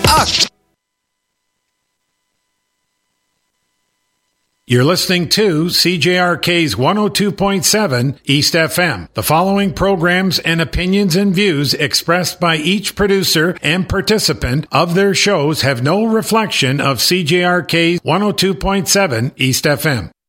You're listening to CJRK's 102.7 East FM. The following programs and opinions and views expressed by each producer and participant of their shows have no reflection of CJRK's 102.7 East FM.